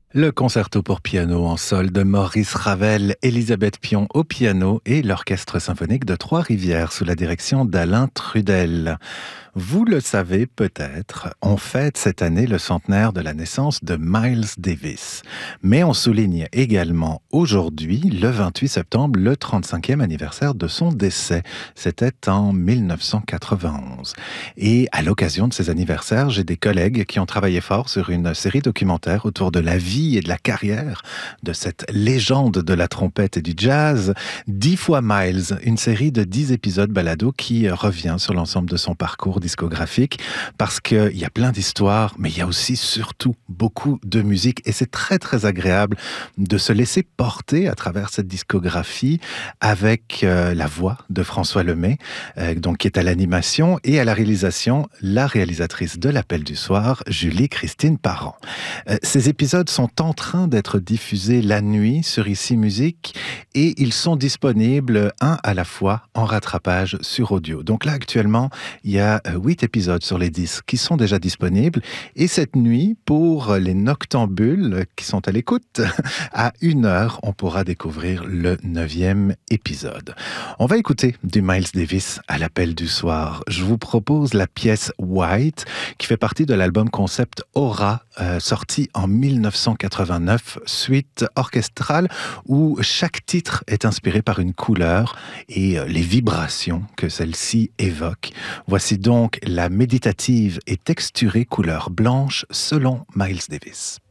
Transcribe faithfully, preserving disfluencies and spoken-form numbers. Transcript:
Le concerto pour piano en sol de Maurice Ravel, Élisabeth Pion au piano et l'Orchestre symphonique de Trois-Rivières sous la direction d'Alain Trudel. Vous le savez peut-être, on fête cette année le centenaire de la naissance de Miles Davis. Mais on souligne également aujourd'hui, le vingt-huit septembre, le trente-cinquième anniversaire de son décès. C'était en mille neuf cent quatre-vingt-onze. Et à l'occasion de ces anniversaires, j'ai des collègues qui ont travaillé fort sur une série documentaire autour de la vie et de la carrière de cette légende de la trompette et du jazz. Dix fois Miles, une série de dix épisodes balado qui revient sur l'ensemble de son parcours discographique, parce qu'il y a plein d'histoires, mais il y a aussi surtout beaucoup de musique, et c'est très très agréable de se laisser porter à travers cette discographie avec euh, la voix de François Lemay, euh, donc qui est à l'animation, et à la réalisation, la réalisatrice de l'Appel du soir, Julie Christine Parent. Euh, ces épisodes sont en train d'être diffusés la nuit sur Ici Musique, et ils sont disponibles un à la fois en rattrapage sur audio. Donc là actuellement, il y a huit épisodes sur les dix qui sont déjà disponibles, et cette nuit, pour les noctambules qui sont à l'écoute, à une heure, on pourra découvrir le neuvième épisode. On va écouter du Miles Davis à l'Appel du soir. Je vous propose la pièce White, qui fait partie de l'album concept Aura, euh, sorti en mille neuf cent quatre-vingt-neuf, suite orchestrale, où chaque titre est inspiré par une couleur et euh, les vibrations que celle-ci évoque. Voici donc la méditative et texturée couleur blanche selon Miles Davis.